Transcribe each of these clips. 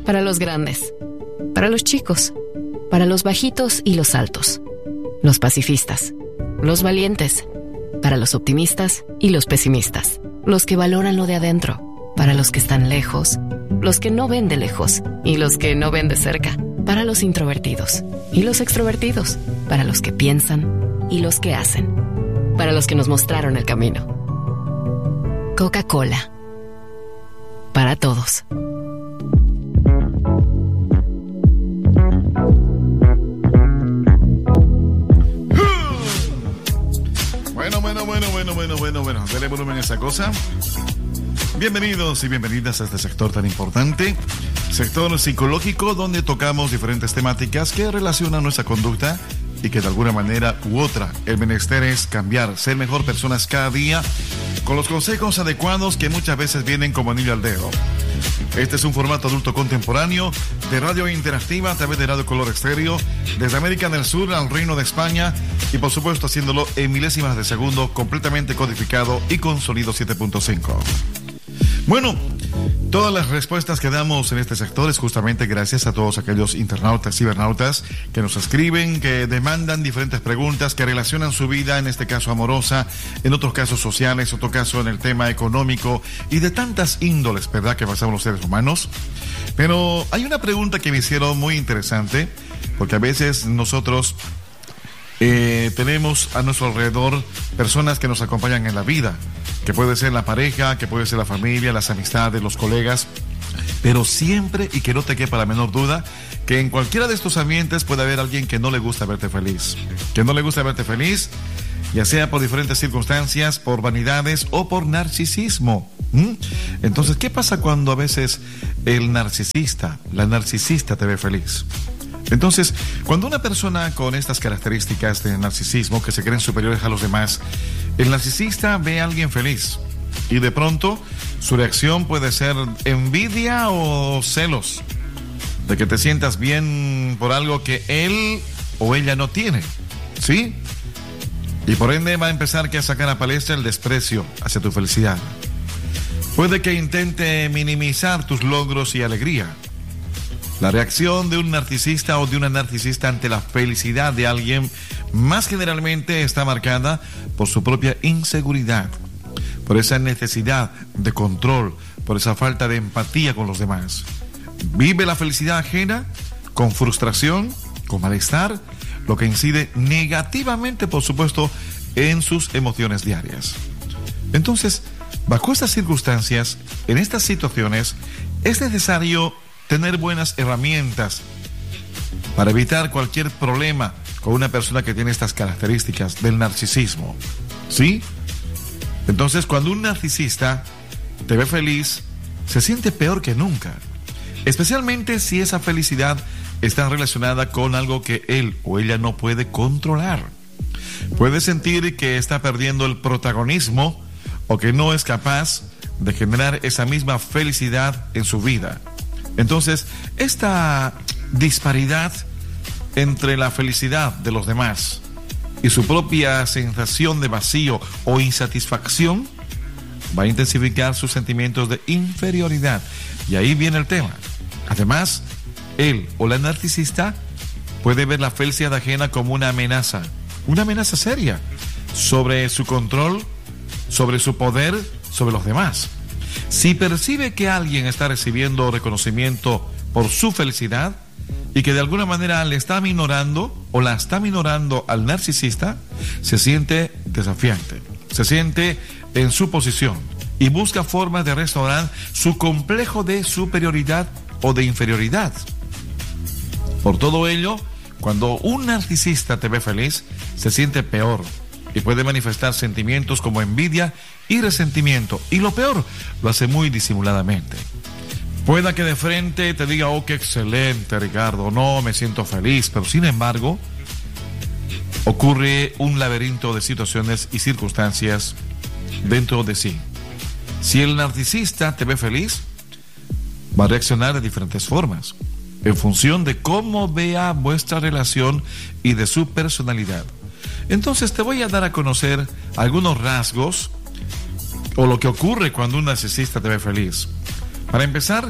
para los grandes, para los chicos, para los bajitos y los altos, los pacifistas, los valientes, para los optimistas y los pesimistas, los que valoran lo de adentro, para los que están lejos, los que no ven de lejos y los que no ven de cerca, para los introvertidos y los extrovertidos, para los que piensan y los que hacen, para los que nos mostraron el camino. Coca-Cola. Para todos. Bueno, dale volumen a esa cosa. Bienvenidos y bienvenidas a este sector tan importante, sector psicológico, donde tocamos diferentes temáticas que relacionan nuestra conducta y que de alguna manera u otra el menester es cambiar, ser mejor personas cada día con los consejos adecuados que muchas veces vienen como anillo al dedo. Este es un formato adulto contemporáneo de radio interactiva a través de Radio Color Estéreo, desde América del Sur al Reino de España y por supuesto haciéndolo en milésimas de segundo, completamente codificado y con sonido 7.5. Bueno, todas las respuestas que damos en este sector es justamente gracias a todos aquellos internautas, cibernautas que nos escriben, que demandan diferentes preguntas, que relacionan su vida, en este caso amorosa, en otros casos sociales, otro caso en el tema económico y de tantas índoles, ¿verdad?, que pasamos los seres humanos. Pero hay una pregunta que me hicieron muy interesante, porque a veces nosotros tenemos a nuestro alrededor personas que nos acompañan en la vida, que puede ser la pareja, que puede ser la familia, las amistades, los colegas, pero siempre, y que no te quepa la menor duda, que en cualquiera de estos ambientes puede haber alguien que no le gusta verte feliz, ya sea por diferentes circunstancias, por vanidades o por narcisismo. Entonces, ¿qué pasa cuando a veces el narcisista, la narcisista te ve feliz? Entonces, cuando una persona con estas características de narcisismo, que se creen superiores a los demás, el narcisista ve a alguien feliz y de pronto su reacción puede ser envidia o celos, de que te sientas bien por algo que él o ella no tiene, ¿sí? Y por ende va a empezar a sacar a palestra el desprecio hacia tu felicidad. Puede que intente minimizar tus logros y alegría. La reacción de un narcisista o de una narcisista ante la felicidad de alguien más generalmente está marcada por su propia inseguridad, por esa necesidad de control, por esa falta de empatía con los demás. Vive la felicidad ajena con frustración, con malestar, lo que incide negativamente, por supuesto, en sus emociones diarias. Entonces, bajo estas circunstancias, en estas situaciones, es necesario tener buenas herramientas para evitar cualquier problema con una persona que tiene estas características del narcisismo, ¿sí? Entonces, cuando un narcisista te ve feliz, se siente peor que nunca, especialmente si esa felicidad está relacionada con algo que él o ella no puede controlar. Puede sentir que está perdiendo el protagonismo o que no es capaz de generar esa misma felicidad en su vida. Entonces, esta disparidad entre la felicidad de los demás y su propia sensación de vacío o insatisfacción va a intensificar sus sentimientos de inferioridad. Y ahí viene el tema. Además, él o la narcisista puede ver la felicidad ajena como una amenaza seria sobre su control, sobre su poder, sobre los demás. Si percibe que alguien está recibiendo reconocimiento por su felicidad y que de alguna manera le está minorando o la está minorando al narcisista, se siente desafiante, se siente en su posición y busca formas de restaurar su complejo de superioridad o de inferioridad. Por todo ello, cuando un narcisista te ve feliz, se siente peor y puede manifestar sentimientos como envidia y resentimiento. Y lo peor, lo hace muy disimuladamente. Pueda que de frente te diga, oh, qué excelente, Ricardo, no, me siento feliz, pero sin embargo, ocurre un laberinto de situaciones y circunstancias dentro de sí. Si el narcisista te ve feliz, va a reaccionar de diferentes formas, en función de cómo vea vuestra relación y de su personalidad. Entonces te voy a dar a conocer algunos rasgos o lo que ocurre cuando un narcisista te ve feliz. Para empezar,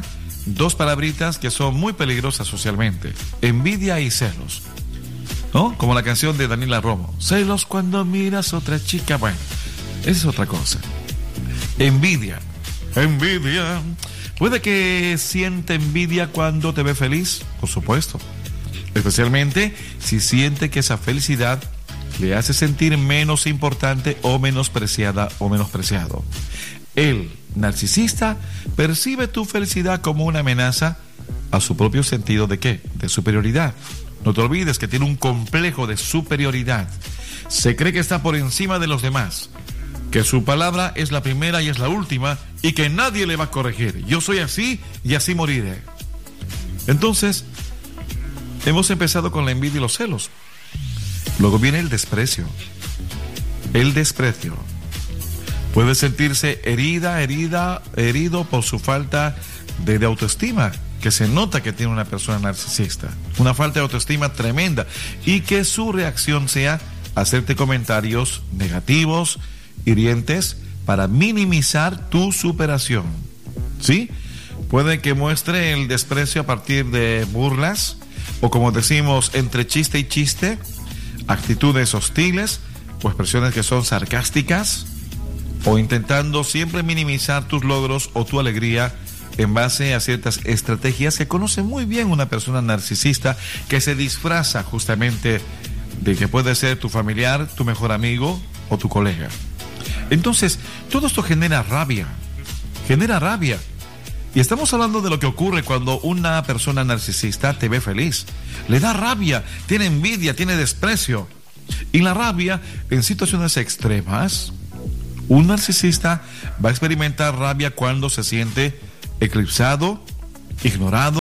dos palabritas que son muy peligrosas socialmente: envidia y celos, ¿no? Como la canción de Daniela Romo, celos cuando miras a otra chica. Bueno, esa es otra cosa. Envidia. ¿Puede que siente envidia cuando te ve feliz? Por supuesto. Especialmente si siente que esa felicidad le hace sentir menos importante o menospreciada o menospreciado. El narcisista percibe tu felicidad como una amenaza a su propio sentido de ¿qué? De superioridad. No te olvides que tiene un complejo de superioridad. Se cree que está por encima de los demás, que su palabra es la primera y es la última y que nadie le va a corregir. Yo soy así y así moriré. Entonces, hemos empezado con la envidia y los celos. Luego viene el desprecio. El desprecio. Puede sentirse herido por su falta de autoestima, que se nota que tiene una persona narcisista. Una falta de autoestima tremenda y que su reacción sea hacerte comentarios negativos, hirientes, para minimizar tu superación. ¿Sí? Puede que muestre el desprecio a partir de burlas, o como decimos, entre chiste y chiste, actitudes hostiles, o expresiones que son sarcásticas, o intentando siempre minimizar tus logros o tu alegría en base a ciertas estrategias que conoce muy bien una persona narcisista, que se disfraza justamente de que puede ser tu familiar, tu mejor amigo o tu colega. Entonces, todo esto genera rabia. Y estamos hablando de lo que ocurre cuando una persona narcisista te ve feliz. Le da rabia, tiene envidia, tiene desprecio. Y la rabia, en situaciones extremas, un narcisista va a experimentar rabia cuando se siente eclipsado, ignorado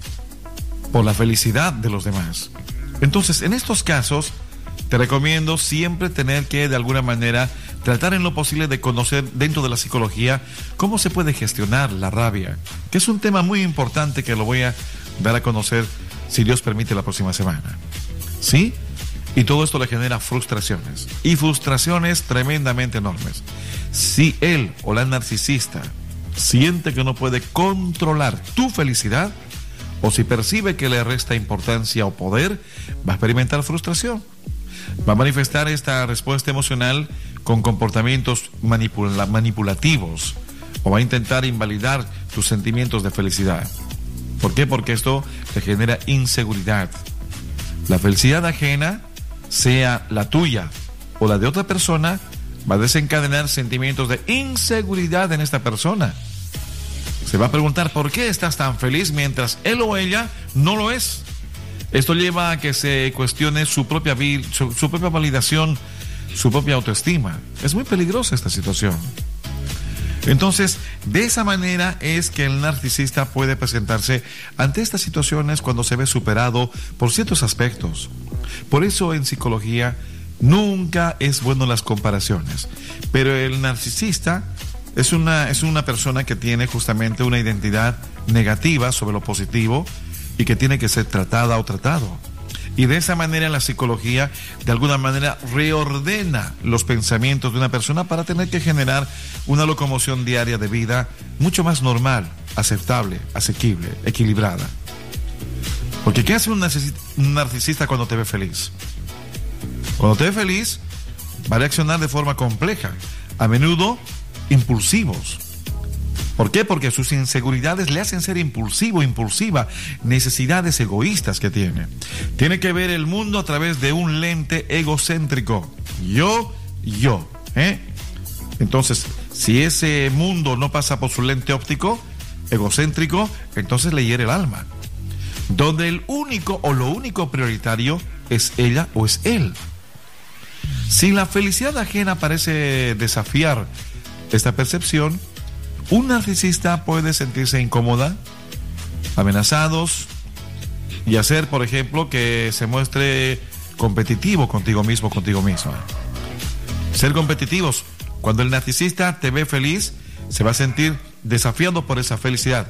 por la felicidad de los demás. Entonces, en estos casos, te recomiendo siempre tener que, de alguna manera, tratar en lo posible de conocer dentro de la psicología cómo se puede gestionar la rabia, que es un tema muy importante que lo voy a dar a conocer, si Dios permite, la próxima semana. ¿Sí? Y todo esto le genera frustraciones, y frustraciones tremendamente enormes. Si él o la narcisista siente que no puede controlar tu felicidad, o si percibe que le resta importancia o poder, va a experimentar frustración. Va a manifestar esta respuesta emocional con comportamientos manipulativos, o va a intentar invalidar tus sentimientos de felicidad. ¿Por qué? Porque esto te genera inseguridad. La felicidad ajena, sea la tuya o la de otra persona, va a desencadenar sentimientos de inseguridad en esta persona. Se va a preguntar por qué estás tan feliz mientras él o ella no lo es. Esto lleva a que se cuestione su propia validación, su propia autoestima. Es muy peligrosa esta situación. Entonces, de esa manera es que el narcisista puede presentarse ante estas situaciones cuando se ve superado por ciertos aspectos. Por eso en psicología nunca es bueno las comparaciones. Pero el narcisista es una persona que tiene justamente una identidad negativa sobre lo positivo y que tiene que ser tratada o tratado. Y de esa manera la psicología de alguna manera reordena los pensamientos de una persona para tener que generar una locomoción diaria de vida mucho más normal, aceptable, asequible, equilibrada. Porque ¿qué hace un narcisista cuando te ve feliz? Cuando te ve feliz va a reaccionar de forma compleja, a menudo impulsivos. ¿Por qué? Porque sus inseguridades le hacen ser impulsiva, necesidades egoístas que tiene. Tiene que ver el mundo a través de un lente egocéntrico. Yo. Entonces, si ese mundo no pasa por su lente óptico egocéntrico, entonces le hiere el alma. Donde el único o lo único prioritario es ella o es él. Si la felicidad ajena parece desafiar esta percepción, un narcisista puede sentirse incómoda, amenazados, y hacer, por ejemplo, que se muestre competitivo contigo mismo, contigo misma. Ser competitivos. Cuando el narcisista te ve feliz, se va a sentir desafiado por esa felicidad.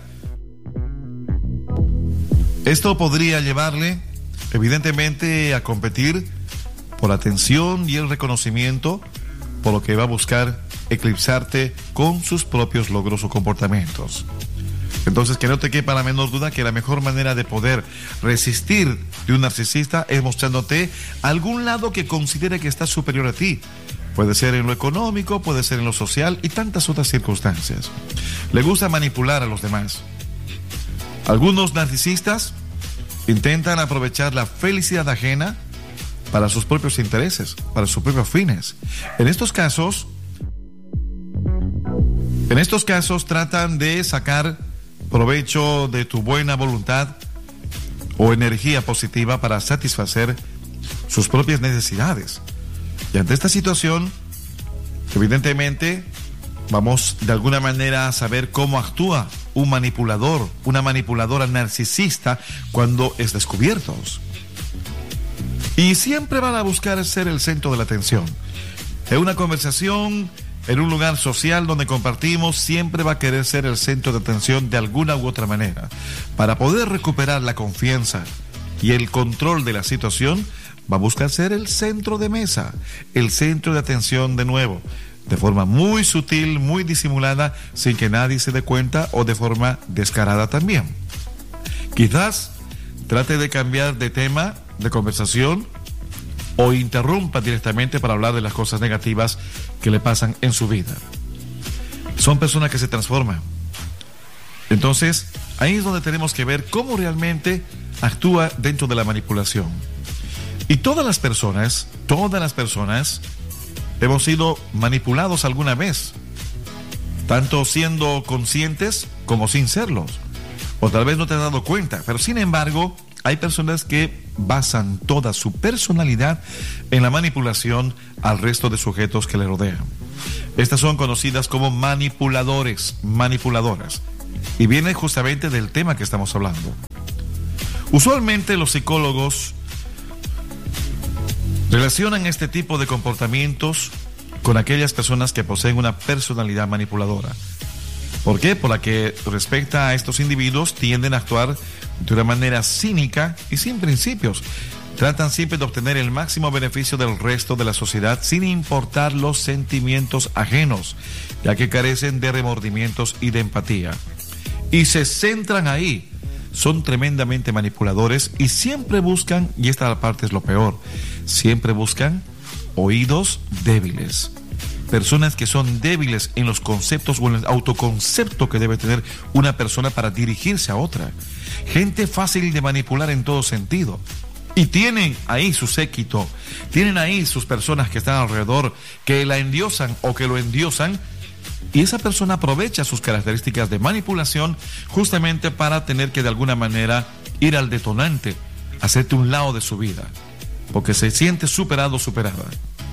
Esto podría llevarle, evidentemente, a competir por la atención y el reconocimiento, por lo que va a buscar eclipsarte con sus propios logros o comportamientos. Entonces, que no te quepa la menor duda que la mejor manera de poder resistir de un narcisista es mostrándote algún lado que considere que está superior a ti. Puede ser en lo económico, puede ser en lo social y tantas otras circunstancias. Le gusta manipular a los demás. Algunos narcisistas intentan aprovechar la felicidad ajena para sus propios intereses, para sus propios fines. En estos casos tratan de sacar provecho de tu buena voluntad o energía positiva para satisfacer sus propias necesidades. Y ante esta situación, evidentemente, vamos de alguna manera a saber cómo actúa un manipulador, una manipuladora narcisista cuando es descubierto. Y siempre van a buscar ser el centro de la atención. En una conversación, en un lugar social donde compartimos, siempre va a querer ser el centro de atención de alguna u otra manera. Para poder recuperar la confianza y el control de la situación, va a buscar ser el centro de mesa, el centro de atención de nuevo, de forma muy sutil, muy disimulada, sin que nadie se dé cuenta o de forma descarada también. Quizás trate de cambiar de tema de conversación o interrumpa directamente para hablar de las cosas negativas que le pasan en su vida. Son personas que se transforman. Entonces, ahí es donde tenemos que ver cómo realmente actúa dentro de la manipulación. Y todas las personas hemos sido manipulados alguna vez, tanto siendo conscientes como sin serlos, o tal vez no te has dado cuenta, pero sin embargo hay personas que basan toda su personalidad en la manipulación al resto de sujetos que le rodean. Estas son conocidas como manipuladores, manipuladoras, y viene justamente del tema que estamos hablando. Usualmente los psicólogos relacionan este tipo de comportamientos con aquellas personas que poseen una personalidad manipuladora. ¿Por qué? Por la que respecta a estos individuos tienden a actuar de una manera cínica y sin principios. Tratan siempre de obtener el máximo beneficio del resto de la sociedad sin importar los sentimientos ajenos, ya que carecen de remordimientos y de empatía. Y se centran ahí. Son tremendamente manipuladores y siempre buscan, y esta parte es lo peor, siempre buscan oídos débiles. Personas que son débiles en los conceptos o en el autoconcepto que debe tener una persona para dirigirse a otra. Gente fácil de manipular en todo sentido. Y tienen ahí su séquito, tienen ahí sus personas que están alrededor, que la endiosan o que lo endiosan. Y esa persona aprovecha sus características de manipulación justamente para tener que de alguna manera ir al detonante, hacerte un lado de su vida, porque se siente superado o superada.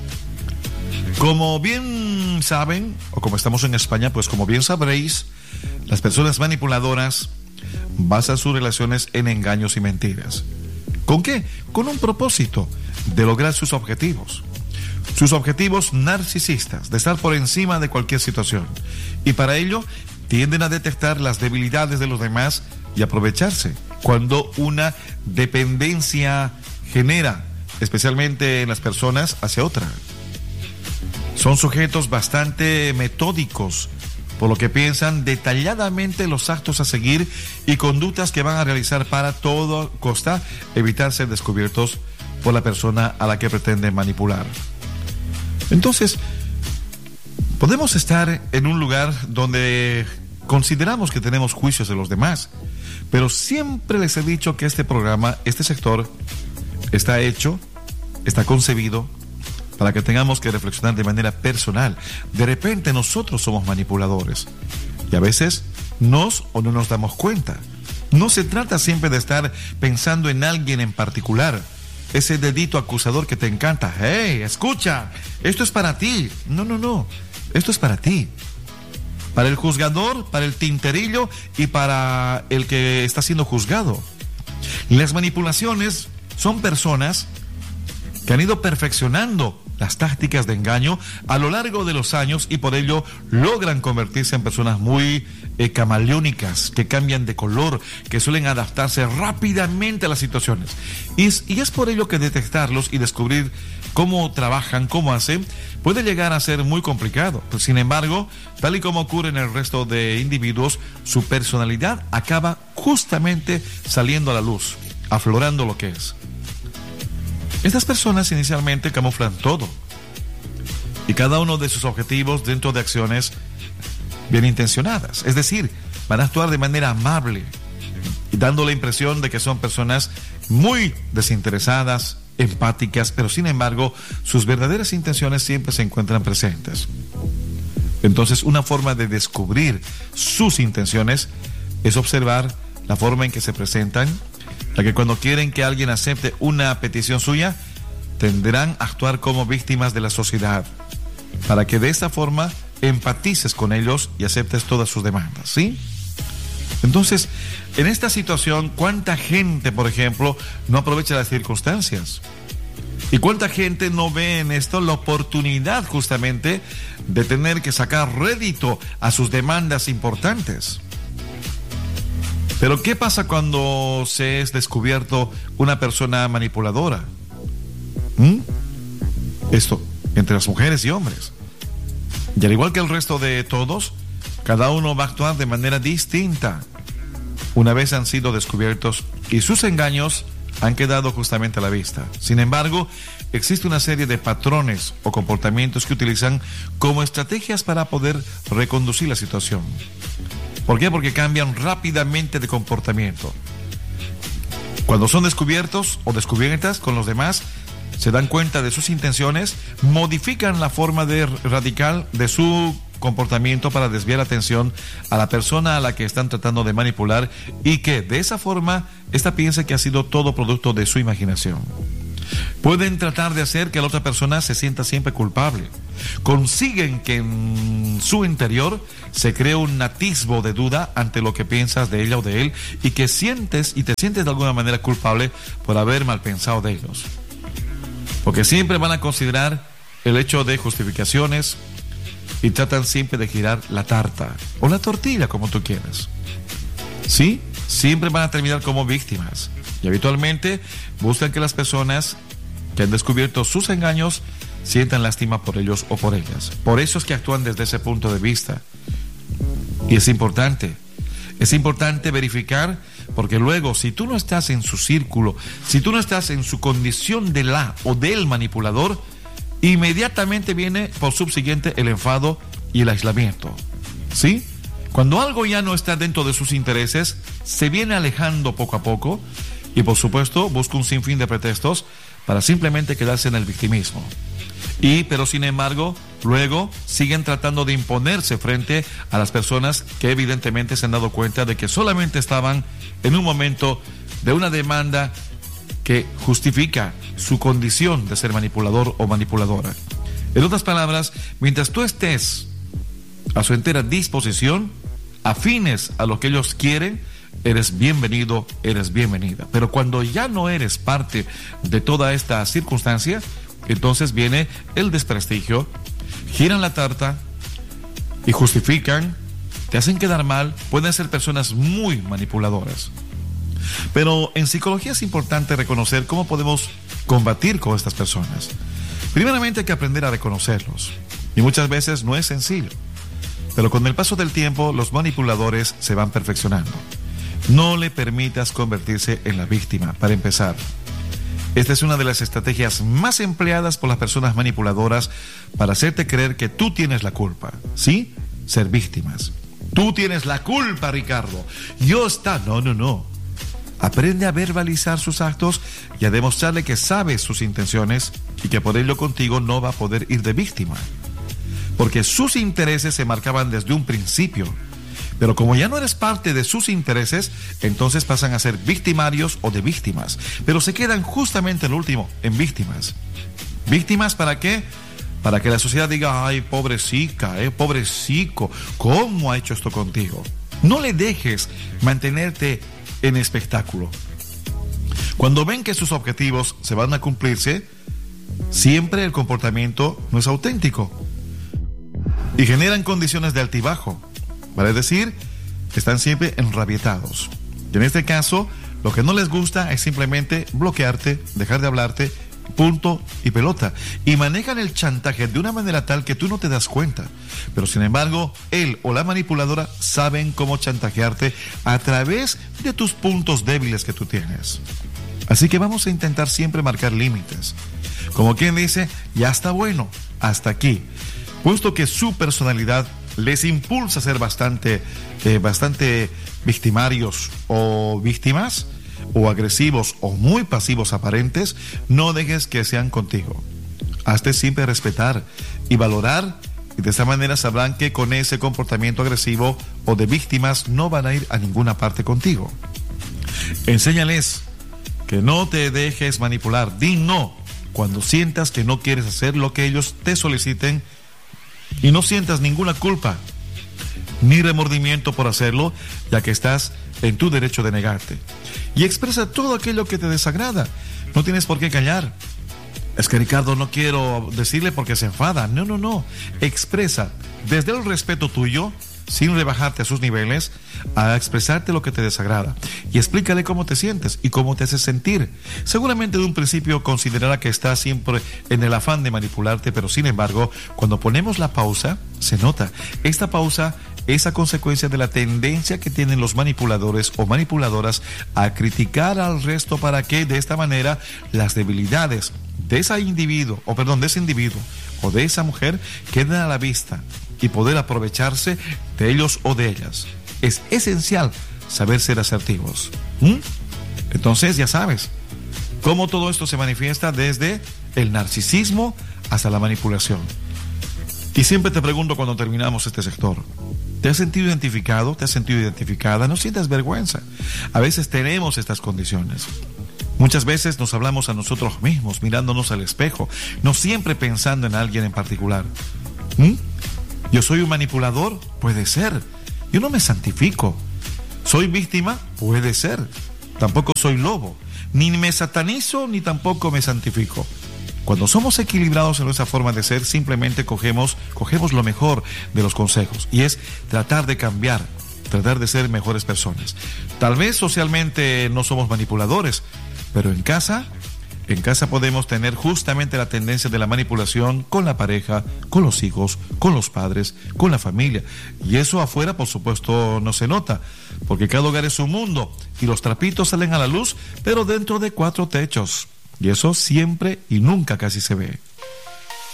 Como bien saben, o como estamos en España, pues como bien sabréis, las personas manipuladoras basan sus relaciones en engaños y mentiras. ¿Con qué? Con un propósito de lograr sus objetivos. Sus objetivos narcisistas, de estar por encima de cualquier situación. Y para ello tienden a detectar las debilidades de los demás y aprovecharse cuando una dependencia genera, especialmente en las personas, hacia otra. Son sujetos bastante metódicos, por lo que piensan detalladamente los actos a seguir y conductas que van a realizar para toda costa evitar ser descubiertos por la persona a la que pretenden manipular. Entonces, podemos estar en un lugar donde consideramos que tenemos juicios de los demás, pero siempre les he dicho que este programa, este sector, está hecho, está concebido para que tengamos que reflexionar de manera personal. De repente nosotros somos manipuladores y a veces nos o no nos damos cuenta. No se trata siempre de estar pensando en alguien en particular, ese dedito acusador que te encanta. ¡Hey, escucha! Esto es para ti. No. Esto es para ti. Para el juzgador, para el tinterillo y para el que está siendo juzgado. Las manipulaciones son personas que han ido perfeccionando las tácticas de engaño a lo largo de los años y por ello logran convertirse en personas muy camaleónicas, que cambian de color, que suelen adaptarse rápidamente a las situaciones. Y es por ello que detectarlos y descubrir cómo trabajan, cómo hacen, puede llegar a ser muy complicado. Pues, sin embargo, tal y como ocurre en el resto de individuos, su personalidad acaba justamente saliendo a la luz, aflorando lo que es. Estas personas inicialmente camuflan todo y cada uno de sus objetivos dentro de acciones bien intencionadas. Es decir, van a actuar de manera amable y dando la impresión de que son personas muy desinteresadas, empáticas, pero sin embargo sus verdaderas intenciones siempre se encuentran presentes. Entonces, una forma de descubrir sus intenciones es observar la forma en que se presentan, ya que cuando quieren que alguien acepte una petición suya, tenderán a actuar como víctimas de la sociedad, para que de esta forma empatices con ellos y aceptes todas sus demandas, ¿sí? Entonces, en esta situación, ¿cuánta gente, por ejemplo, no aprovecha las circunstancias? ¿Y cuánta gente no ve en esto la oportunidad justamente de tener que sacar rédito a sus demandas importantes? Pero ¿qué pasa cuando se es descubierto una persona manipuladora? Esto, entre las mujeres y hombres. Y al igual que el resto de todos, cada uno va a actuar de manera distinta una vez han sido descubiertos y sus engaños han quedado justamente a la vista. Sin embargo, existe una serie de patrones o comportamientos que utilizan como estrategias para poder reconducir la situación. ¿Por qué? Porque cambian rápidamente de comportamiento. Cuando son descubiertos o descubiertas con los demás, se dan cuenta de sus intenciones, modifican la forma radical de su comportamiento para desviar la atención a la persona a la que están tratando de manipular y que de esa forma ésta piensa que ha sido todo producto de su imaginación. Pueden tratar de hacer que la otra persona se sienta siempre culpable. Consiguen que en su interior se cree un atisbo de duda ante lo que piensas de ella o de él y que te sientes de alguna manera culpable por haber mal pensado de ellos. Porque siempre van a considerar el hecho de justificaciones y tratan siempre de girar la tarta o la tortilla, como tú quieras. ¿Sí? Siempre van a terminar como víctimas y habitualmente buscan que las personas que han descubierto sus engaños sientan lástima por ellos o por ellas. Por eso es que actúan desde ese punto de vista. Y es importante verificar, porque luego, si tú no estás en su círculo, si tú no estás en su condición de la o del manipulador, inmediatamente viene por subsiguiente el enfado y el aislamiento. ¿Sí? Cuando algo ya no está dentro de sus intereses, se viene alejando poco a poco y, por supuesto, busca un sinfín de pretextos para simplemente quedarse en el victimismo. Pero sin embargo, luego siguen tratando de imponerse frente a las personas que evidentemente se han dado cuenta de que solamente estaban en un momento de una demanda que justifica su condición de ser manipulador o manipuladora. En otras palabras, mientras tú estés a su entera disposición, afines a lo que ellos quieren, eres bienvenido, eres bienvenida. Pero cuando ya no eres parte de toda esta circunstancia, entonces viene el desprestigio, giran la tarta y justifican, te hacen quedar mal, pueden ser personas muy manipuladoras. Pero en psicología es importante reconocer cómo podemos combatir con estas personas. Primeramente hay que aprender a reconocerlos. Y muchas veces no es sencillo. Pero con el paso del tiempo, los manipuladores se van perfeccionando. No le permitas convertirse en la víctima, para empezar. Esta es una de las estrategias más empleadas por las personas manipuladoras para hacerte creer que tú tienes la culpa. ¿Sí? Ser víctimas. Tú tienes la culpa, Ricardo. No. Aprende a verbalizar sus actos y a demostrarle que sabes sus intenciones y que por ello contigo no va a poder ir de víctima. Porque sus intereses se marcaban desde un principio. Pero como ya no eres parte de sus intereses, entonces pasan a ser victimarios o de víctimas. Pero se quedan justamente en el último, en víctimas. ¿Víctimas para qué? Para que la sociedad diga, ay, pobrecita, pobrecico, ¿cómo ha hecho esto contigo? No le dejes mantenerte en espectáculo. Cuando ven que sus objetivos se van a cumplirse, Siempre el comportamiento no es auténtico y generan condiciones de altibajo, vale decir, están siempre enrabietados. Y en este caso, lo que no les gusta es simplemente bloquearte, dejar de hablarte, punto y pelota. Y manejan el chantaje de una manera tal que tú no te das cuenta. Pero sin embargo, él o la manipuladora saben cómo chantajearte a través de tus puntos débiles que tú tienes. Así que vamos a intentar siempre marcar límites. Como quien dice, ya está bueno, hasta aquí. Puesto que su personalidad les impulsa a ser bastante victimarios o víctimas, o agresivos o muy pasivos aparentes, no dejes que sean contigo. Hazte siempre respetar y valorar, y de esa manera sabrán que con ese comportamiento agresivo o de víctimas no van a ir a ninguna parte contigo. Enséñales que no te dejes manipular. Di no cuando sientas que no quieres hacer lo que ellos te soliciten y no sientas ninguna culpa ni remordimiento por hacerlo, ya que estás en tu derecho de negarte. Y expresa todo aquello que te desagrada. No tienes por qué callar. Es que Ricardo, no quiero decirle porque se enfada. No. Expresa desde el respeto tuyo, sin rebajarte a sus niveles, a expresarte lo que te desagrada. Y explícale cómo te sientes y cómo te haces sentir. Seguramente de un principio considerará que estás siempre en el afán de manipularte, pero sin embargo, cuando ponemos la pausa, se nota. Esta pausa es a consecuencia de la tendencia que tienen los manipuladores o manipuladoras a criticar al resto para que de esta manera las debilidades de ese individuo o de esa mujer queden a la vista y poder aprovecharse de ellos o de ellas. Es esencial saber ser asertivos. Entonces ya sabes cómo todo esto se manifiesta desde el narcisismo hasta la manipulación. Y siempre te pregunto cuando terminamos este sector, ¿te has sentido identificado? ¿Te has sentido identificada? No sientas vergüenza. A veces tenemos estas condiciones. Muchas veces nos hablamos a nosotros mismos, mirándonos al espejo, no siempre pensando en alguien en particular. ¿Yo soy un manipulador? Puede ser. Yo no me santifico. ¿Soy víctima? Puede ser. Tampoco soy lobo. Ni me satanizo, ni tampoco me santifico. Cuando somos equilibrados en nuestra forma de ser, simplemente cogemos lo mejor de los consejos, y es tratar de cambiar, tratar de ser mejores personas. Tal vez socialmente no somos manipuladores, pero en casa podemos tener justamente la tendencia de la manipulación con la pareja, con los hijos, con los padres, con la familia. Y eso afuera, por supuesto, no se nota, porque cada hogar es un mundo y los trapitos salen a la luz, pero dentro de 4 techos. Y eso siempre y nunca casi se ve.